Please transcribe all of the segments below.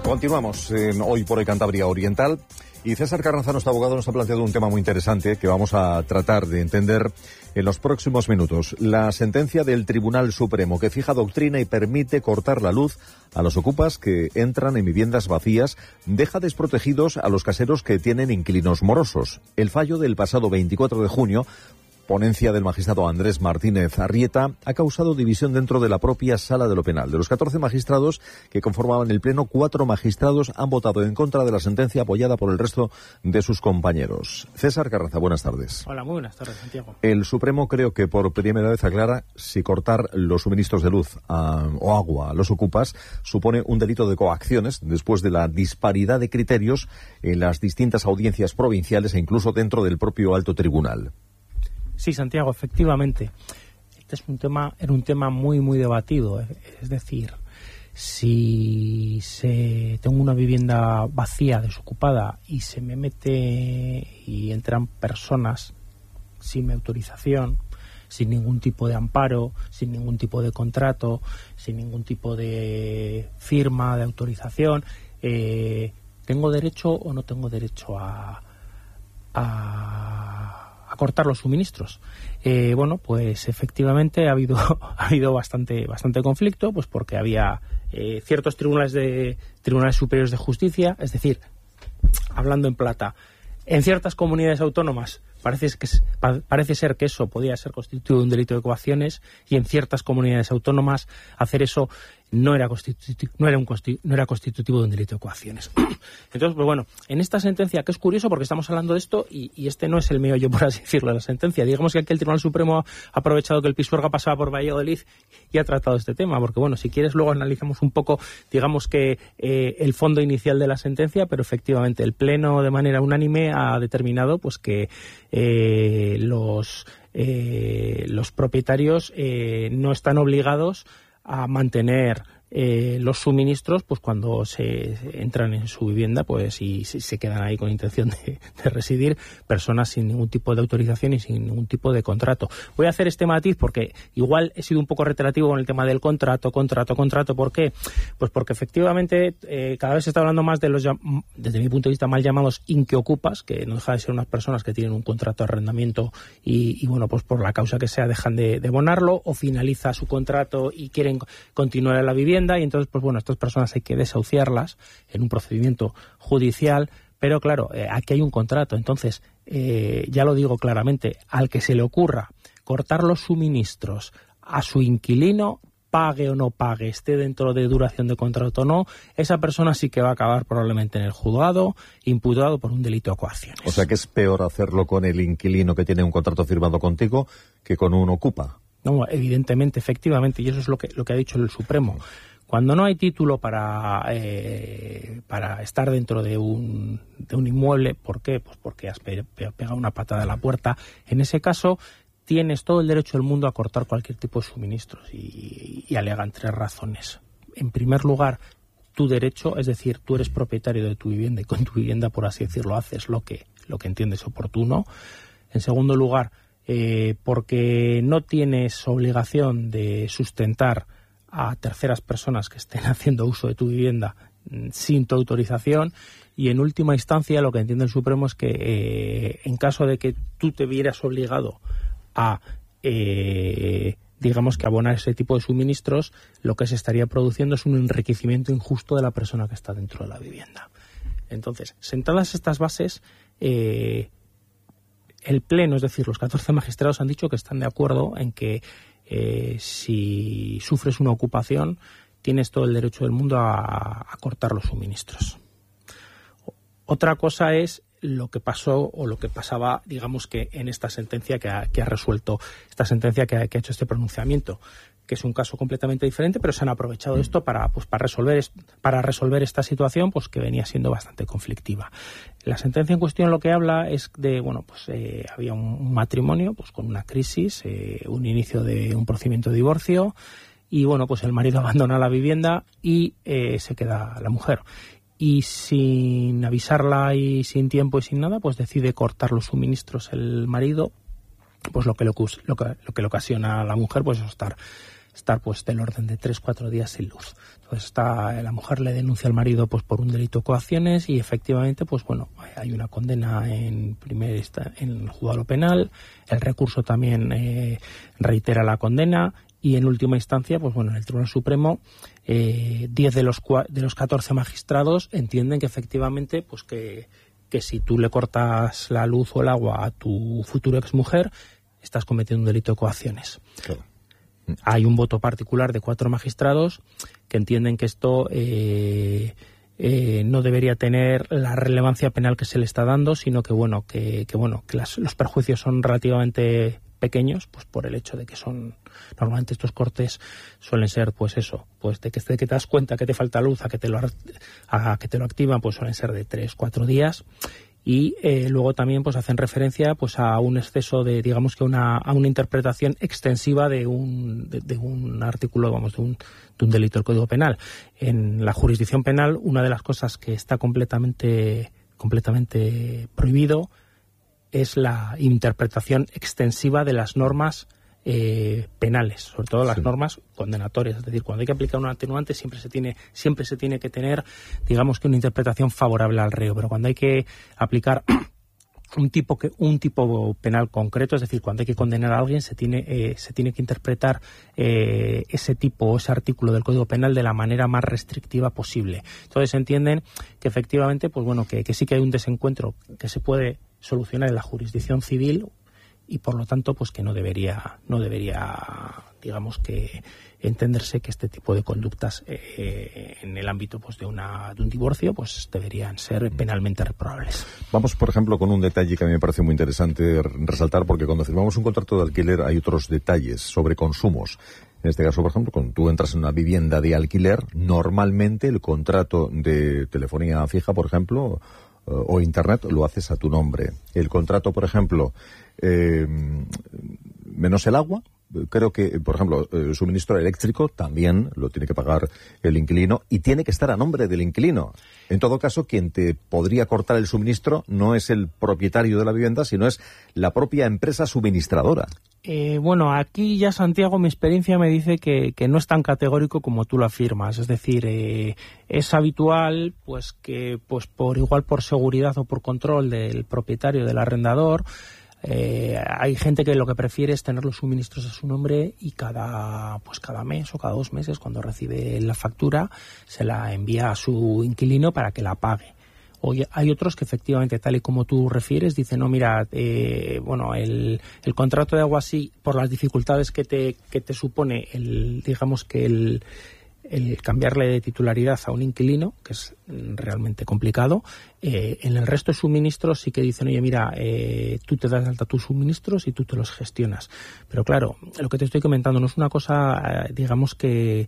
Continuamos hoy por el Cantabria Oriental y César Carranza, nuestro abogado, nos ha planteado un tema muy interesante que vamos a tratar de entender en los próximos minutos. La sentencia del Tribunal Supremo que fija doctrina y permite cortar la luz a los ocupas que entran en viviendas vacías, deja desprotegidos a los caseros que tienen inquilinos morosos. El fallo del pasado 24 de junio, ponencia del magistrado Andrés Martínez Arrieta, ha causado división dentro de la propia Sala de lo Penal. De los 14 magistrados que conformaban el Pleno, 4 magistrados han votado en contra de la sentencia apoyada por el resto de sus compañeros. César Carranza, buenas tardes. Hola, muy buenas tardes, Santiago. El Supremo creo que por primera vez aclara si cortar los suministros de luz o agua a los ocupas supone un delito de coacciones después de la disparidad de criterios en las distintas audiencias provinciales e incluso dentro del propio alto tribunal. Sí, Santiago, efectivamente. Este era un tema muy, muy debatido. Es decir, si tengo una vivienda vacía, desocupada, y se me mete y entran personas sin mi autorización, sin ningún tipo de amparo, sin ningún tipo de contrato, sin ningún tipo de firma de autorización, ¿tengo derecho o no tengo derecho a cortar los suministros? Bueno, pues efectivamente ha habido bastante conflicto, pues porque había ciertos tribunales superiores de justicia, es decir, hablando en plata, en ciertas comunidades autónomas parece ser que eso podía ser constitutivo de un delito de coacciones, y en ciertas comunidades autónomas hacer eso no era constitutivo de un delito de coacciones. Entonces, pues bueno, en esta sentencia, que es curioso porque estamos hablando de esto y este no es el meollo, por así decirlo, de la sentencia. Digamos que aquí el Tribunal Supremo ha aprovechado que el Pisuerga pasaba por Valladolid y ha tratado este tema, porque bueno, si quieres luego analizamos un poco, digamos que el fondo inicial de la sentencia, pero efectivamente el Pleno de manera unánime ha determinado pues que los propietarios no están obligados a mantener los suministros pues cuando se entran en su vivienda pues y se quedan ahí con intención de residir, personas sin ningún tipo de autorización y sin ningún tipo de contrato. Voy a hacer este matiz porque igual he sido un poco reiterativo con el tema del contrato. ¿Por qué? Pues porque efectivamente cada vez se está hablando más de los, desde mi punto de vista, mal llamados inqueocupas, que no deja de ser unas personas que tienen un contrato de arrendamiento y bueno, pues por la causa que sea dejan de abonarlo o finaliza su contrato y quieren continuar en la vivienda. Y entonces, pues bueno, estas personas hay que desahuciarlas en un procedimiento judicial, pero claro, aquí hay un contrato. Entonces, ya lo digo claramente, al que se le ocurra cortar los suministros a su inquilino, pague o no pague, esté dentro de duración de contrato o no, esa persona sí que va a acabar probablemente en el juzgado, imputado por un delito de coacciones. O sea que es peor hacerlo con el inquilino que tiene un contrato firmado contigo que con un ocupa. No, evidentemente, efectivamente, y eso es lo que ha dicho el Supremo. Cuando no hay título para estar dentro de un inmueble, ¿por qué? Pues porque has pegado una patada a la puerta. En ese caso, tienes todo el derecho del mundo a cortar cualquier tipo de suministros y alegan 3 razones. En primer lugar, tu derecho, es decir, tú eres propietario de tu vivienda y con tu vivienda, por así decirlo, haces lo que entiendes oportuno. En segundo lugar, porque no tienes obligación de sustentar a terceras personas que estén haciendo uso de tu vivienda sin tu autorización. Y en última instancia, lo que entiende el Supremo es que en caso de que tú te vieras obligado a digamos que abonar ese tipo de suministros, lo que se estaría produciendo es un enriquecimiento injusto de la persona que está dentro de la vivienda. Entonces, sentadas estas bases, el Pleno, es decir, los 14 magistrados han dicho que están de acuerdo en que si sufres una ocupación tienes todo el derecho del mundo a cortar los suministros. Otra cosa es lo que pasó o lo que pasaba, digamos que en esta sentencia que ha resuelto, esta sentencia que ha hecho este pronunciamiento, que es un caso completamente diferente, pero se han aprovechado esto para resolver esta situación, pues que venía siendo bastante conflictiva. La sentencia en cuestión lo que habla es de, había un matrimonio pues con una crisis, un inicio de un procedimiento de divorcio, y pues el marido abandona la vivienda y se queda la mujer. Y sin avisarla y sin tiempo y sin nada, pues decide cortar los suministros el marido, pues lo que le ocasiona a la mujer pues estar estar pues del orden de 3-4 días sin luz. Entonces la mujer le denuncia al marido pues por un delito de coacciones y efectivamente pues bueno, hay una condena en el juzgado penal, el recurso también reitera la condena y en última instancia pues bueno, en el Tribunal Supremo 10 de los 14 magistrados entienden que efectivamente pues que si tú le cortas la luz o el agua a tu futura exmujer, estás cometiendo un delito de coacciones. Claro. Hay un voto particular de 4 magistrados que entienden que esto no debería tener la relevancia penal que se le está dando, sino que los perjuicios son relativamente pequeños, pues por el hecho de que normalmente estos cortes suelen ser pues eso, pues de que te das cuenta que te falta luz a que te lo activan, pues suelen ser de 3-4 días. Y luego también pues hacen referencia pues a un exceso de, digamos que a una interpretación extensiva de un artículo, de un delito del Código Penal. En la jurisdicción penal, una de las cosas que está completamente prohibido es la interpretación extensiva de las normas penales, sobre todo las normas condenatorias. Es decir, cuando hay que aplicar un atenuante siempre se tiene que tener, digamos que una interpretación favorable al reo, pero cuando hay que aplicar un tipo penal concreto, es decir, cuando hay que condenar a alguien se tiene que interpretar ese artículo del Código Penal de la manera más restrictiva posible. Entonces entienden que efectivamente pues bueno, que sí que hay un desencuentro que se puede solucionar en la jurisdicción civil y por lo tanto pues que no debería digamos que entenderse que este tipo de conductas en el ámbito pues de un divorcio pues deberían ser penalmente reprobables. Vamos por ejemplo con un detalle que a mí me parece muy interesante resaltar, porque cuando firmamos un contrato de alquiler hay otros detalles sobre consumos. En este caso, por ejemplo, cuando tú entras en una vivienda de alquiler, normalmente el contrato de telefonía fija, por ejemplo, o internet, lo haces a tu nombre. El contrato, por ejemplo, menos el agua, creo que, por ejemplo, el suministro eléctrico también lo tiene que pagar el inquilino y tiene que estar a nombre del inquilino. En todo caso, quien te podría cortar el suministro no es el propietario de la vivienda, sino es la propia empresa suministradora. Bueno, aquí ya, Santiago, mi experiencia me dice que no es tan categórico como tú lo afirmas. Es decir, es habitual pues que pues por seguridad o por control del propietario, del arrendador, hay gente que lo que prefiere es tener los suministros a su nombre y cada mes o cada 2 meses, cuando recibe la factura, se la envía a su inquilino para que la pague. Hay otros que efectivamente, tal y como tú refieres, dicen, no, mira, el contrato de agua sí, por las dificultades que te supone el cambiarle de titularidad a un inquilino, que es realmente complicado. En el resto de suministros sí que dicen, oye, mira, tú te das de alta tus suministros y tú te los gestionas. Pero claro, lo que te estoy comentando no es una cosa, digamos que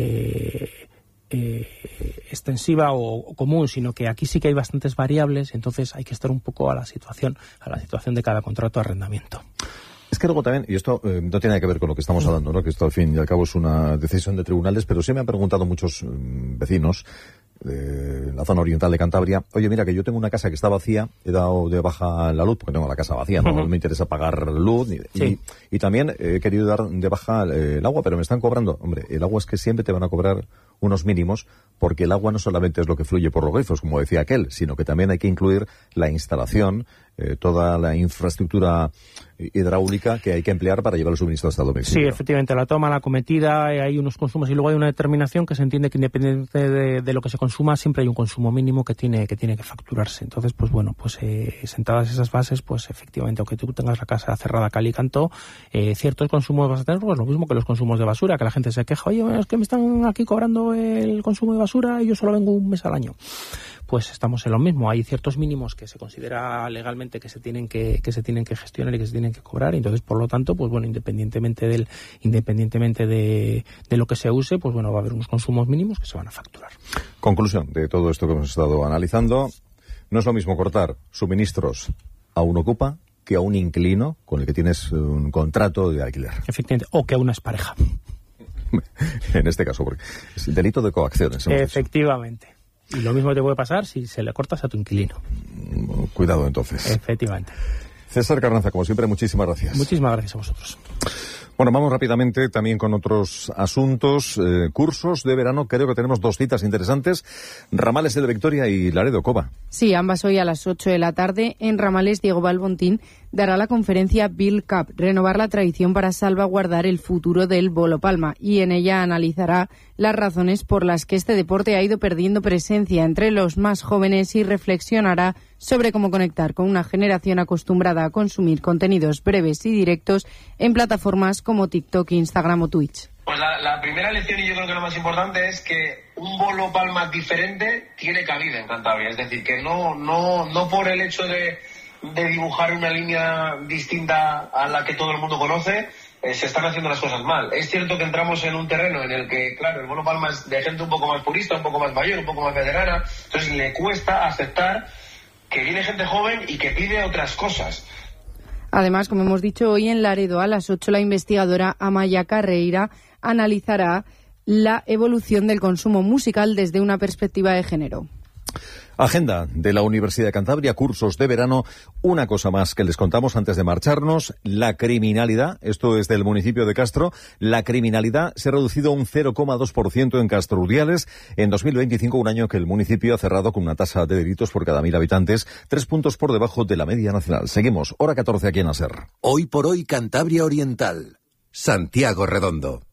extensiva o común, sino que aquí sí que hay bastantes variables, entonces hay que estar un poco a la situación de cada contrato de arrendamiento. Es que luego también, y esto no tiene nada que ver con lo que estamos hablando, ¿no? Que esto al fin y al cabo es una decisión de tribunales, pero sí me han preguntado muchos vecinos de la zona oriental de Cantabria, oye, mira, que yo tengo una casa que está vacía, he dado de baja la luz porque tengo la casa vacía, no me interesa pagar luz, y también he querido dar de baja el agua, pero me están cobrando. Hombre, el agua es que siempre te van a cobrar unos mínimos, porque el agua no solamente es lo que fluye por los grifos, como decía aquel, sino que también hay que incluir la instalación, toda la infraestructura hidráulica que hay que emplear para llevar el suministro hasta el domicilio. Sí, efectivamente, la toma, la cometida, hay unos consumos y luego hay una determinación que se entiende que independiente de lo que se consuma, siempre hay un consumo mínimo que tiene que facturarse. Entonces, pues bueno, pues sentadas esas bases, pues efectivamente, aunque tú tengas la casa cerrada cal y canto, ciertos consumos vas a tener, pues lo mismo que los consumos de basura, que la gente se queja, oye, es que me están aquí cobrando el consumo de basura y yo solo vengo un mes al año. Pues estamos en lo mismo, hay ciertos mínimos que se considera legalmente que se tienen que gestionar y que se tienen que cobrar, y entonces por lo tanto, pues bueno, independientemente de lo que se use, pues bueno, va a haber unos consumos mínimos que se van a facturar. Conclusión de todo esto que hemos estado analizando: no es lo mismo cortar suministros a un ocupa que a un inquilino con el que tienes un contrato de alquiler. Efectivamente, o que a una expareja. En este caso, porque es el delito de coacciones. Efectivamente. Y lo mismo te puede pasar si se le cortas a tu inquilino. Cuidado entonces. Efectivamente. César Carranza, como siempre, muchísimas gracias. Muchísimas gracias a vosotros. Bueno, vamos rápidamente también con otros asuntos. Cursos de verano, creo que tenemos 2 citas interesantes. Ramales de Victoria y Laredo, Cova. Sí, ambas hoy a las 8 de la tarde. En Ramales, Diego Balbontín dará la conferencia Build Cup, renovar la tradición para salvaguardar el futuro del bolo palma. Y en ella analizará las razones por las que este deporte ha ido perdiendo presencia entre los más jóvenes y reflexionará sobre cómo conectar con una generación acostumbrada a consumir contenidos breves y directos en plataformas como TikTok, Instagram o Twitch. Pues la primera lección, y yo creo que lo más importante, es que un bolo palma diferente tiene cabida en Cantabria. Es decir, que no por el hecho de dibujar una línea distinta a la que todo el mundo conoce, se están haciendo las cosas mal. Es cierto que entramos en un terreno en el que, claro, el bolo palma es de gente un poco más purista, un poco más mayor, un poco más veterana, entonces le cuesta aceptar que viene gente joven y que pide otras cosas. Además, como hemos dicho, hoy en Laredo a las 8 la investigadora Amaya Carreira analizará la evolución del consumo musical desde una perspectiva de género. Agenda de la Universidad de Cantabria, cursos de verano. Una cosa más que les contamos antes de marcharnos, la criminalidad, esto es del municipio de Castro, la criminalidad se ha reducido un 0,2% en Castro Urdiales en 2025, un año que el municipio ha cerrado con una tasa de delitos por cada 1.000 habitantes, 3 puntos por debajo de la media nacional. Seguimos, hora 14 aquí en la SER. Hoy por hoy, Cantabria Oriental. Santiago Redondo.